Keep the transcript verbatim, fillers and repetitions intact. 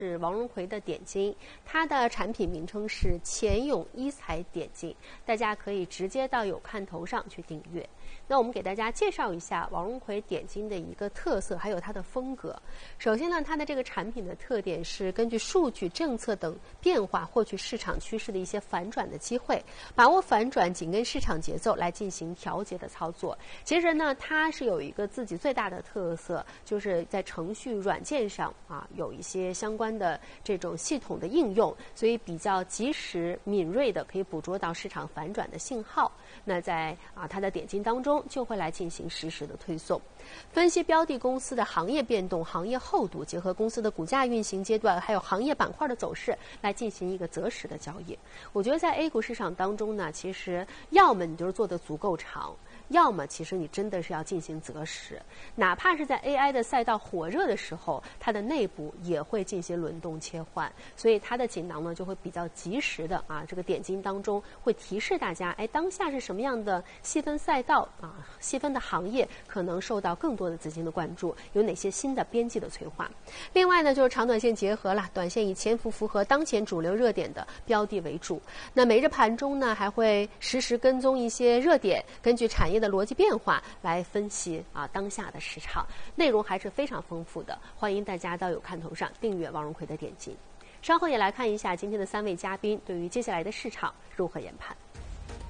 是王荣奎的点金，它的产品名称是钱永一财点金，大家可以直接到有看头上去订阅。那我们给大家介绍一下王荣奎点金的一个特色，还有它的风格。首先呢，它的这个产品的特点是根据数据、政策等变化，获取市场趋势的一些反转的机会，把握反转，紧跟市场节奏来进行调节的操作。其实呢，它是有一个自己最大的特色，就是在程序软件上啊有一些相关的这种系统的应用，所以比较及时敏锐的可以捕捉到市场反转的信号。那在啊它的点金当中就会来进行实时的推送，分析标的公司的行业变动、行业厚度，结合公司的股价运行阶段，还有行业板块的走势，来进行一个择时的交易。我觉得在 A 股市场当中呢，其实要么你就是做得足够长，要么其实你真的是要进行择时，哪怕是在 A I 的赛道火热的时候，它的内部也会进行轮动切换，所以它的锦囊呢就会比较及时的啊，这个点金当中会提示大家，哎，当下是什么样的细分赛道啊，细分的行业可能受到更多的资金的关注，有哪些新的边际的催化。另外呢，就是长短线结合了，短线以潜伏符合当前主流热点的标的为主，那每日盘中呢还会实时跟踪一些热点，根据产业的逻辑变化来分析啊当下的市场，内容还是非常丰富的，欢迎大家到有看头上订阅王荣奎的点金。稍后也来看一下今天的三位嘉宾对于接下来的市场如何研判。